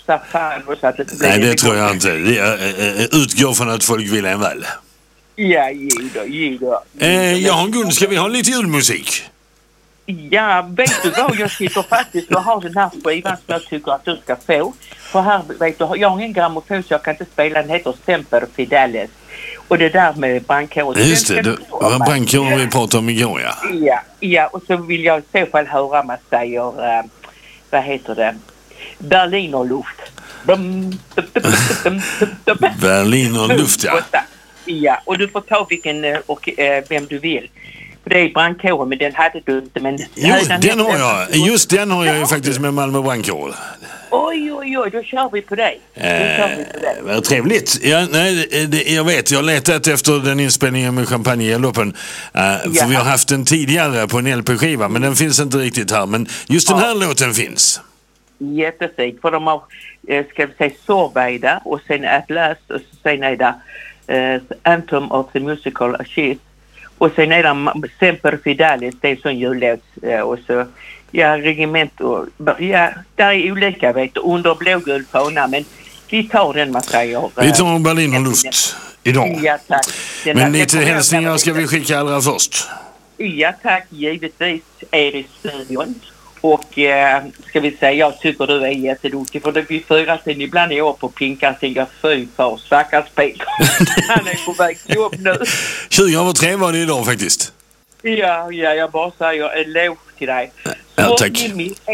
massa fan och så att det blir... Nej, det tror jag inte. Jag utgår från att folk vill en väl. Ja, ge då. Ja, Gun, ska vi ha lite julmusik? Ja, vet du vad? Jag sitter faktiskt och har den här skivan som jag tycker att du ska få. För här, vet du, jag har ingen grammofon så jag kan inte spela. Den heter Semper Fidelis. Och det där med brandkåren. Just det, det var brandkåren vi pratade om igår, ja. Ja, och så vill jag i så fall höra man säger, vad heter det? Berlinerluft. Berlinerluft, ja. Ja, och du får ta vilken och vem du vill. För det är brandkåren, men den hade du inte. Men jo, den har jag. Just den har jag ju faktiskt med Malmö brandkår. Oj, då kör vi på dig. Vad trevligt. Ja, nej, jag vet, jag har letat efter den inspelningen med champagnegaloppen. För vi har haft den tidigare på en LP-skiva, men den finns inte riktigt här. Men just den här låten finns. Jättefint, för de har, ska vi säga, Sorbeida och sen Atlas och sen är det Anthem of the Musical Archive. Och sen är det Semper Fidelis, det är sån jullåt. Och så, ja, regiment och, ja, där är olika, vet du, under blågul fana, men vi tar den man säger. Vi tar Berlinerluft idag. Ja, tack. Men lite hälsningar ska vi skicka allra först. Ja, tack, givetvis är i studion. Och ska vi säga, jag tycker du är jätteduktig, för det blir fyra sen ibland i år på pinkar och tänker fy för stackars Peter. Han är på väg till jobb nu. 20:03 var det idag faktiskt. Ja, jag bara säger en lov till dig. Ja, tack.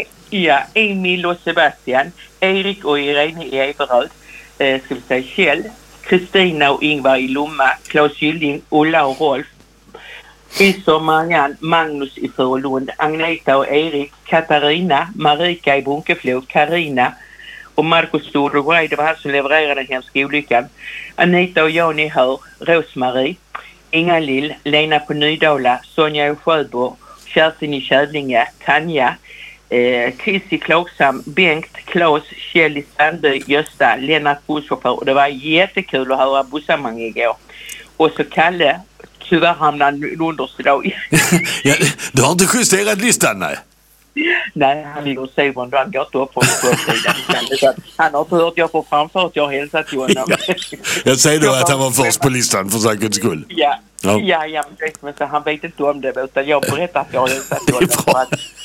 Emil och Sebastian, Erik och Irene i Everöd, ska vi säga Kjell, Kristina och Ingvar i Lomma, Claes Gylling, Ulla och Rolf, Isor, Marianne, Magnus i Furulund, Agneta och Erik, Katarina, Marika i Bunkeflo, Karina och Marcus Storgrej, det var han som levererade den hemska olyckan. Anita och Jan i Hör, Rosmarie, Inga-Lill, Lena på Nydala, Sonja i Sjöbo, Kerstin i Kädlinge, Tanja, Chris i Klagsam, Bengt, Claes, Kjell i Sandby, Gösta, Lennart busschaufför, och det var jättekul att höra bussamang igår. Och så Kalle, tyvärr hamnade han underst idag. Ja, du har inte justerat listan, nej? Nej, han ligger och säger att han går inte upp på sidan. Han har inte hört jag får framför att jag har hälsat till honom. Jag säger då att han var först på listan för säkerhets skull. Ja, men så han vet inte om det, utan jag berättar att jag har hälsat till honom.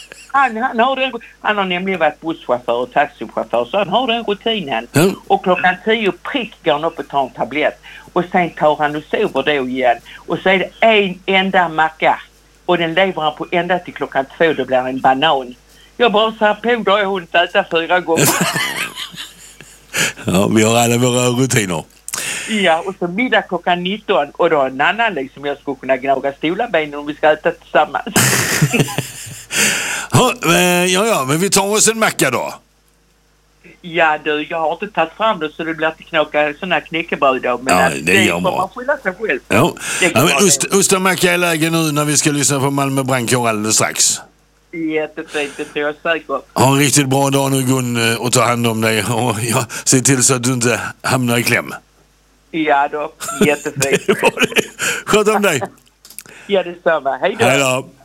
Han har nämligen varit busschaufför och taxichaufför, så han har den rutinen. Och 10:00 prick går han upp och tar en tablett. Och sen tar han och sover då igen. Och så är det en enda macka. Och den lever han på ända till 2:00, då blir en banan. Jag bara sa på, då har hon ätit 4 gånger. Ja, vi har alla våra rutiner. Ja, och så middag 19:00, och då en annan liksom jag skulle kunna gnaga stolabenen om vi ska äta tillsammans. Ja, men vi tar oss en macka då. Ja du, jag har inte tagit fram det så det blir att knäcka sådana knäckebröd då. Men ja, det gör man. Skylla sig själv. Ja, men ost och macka är läge nu när vi ska lyssna på Malmö brandkår alldeles strax. Jättefint, det tror jag säkert. Ha en riktigt bra dag nu, Gun, och ta hand om dig. Och se till så att du inte hamnar i kläm. Ja då, jättefint. Sköt om dig. Ja, detsamma. Hej då. Hej då.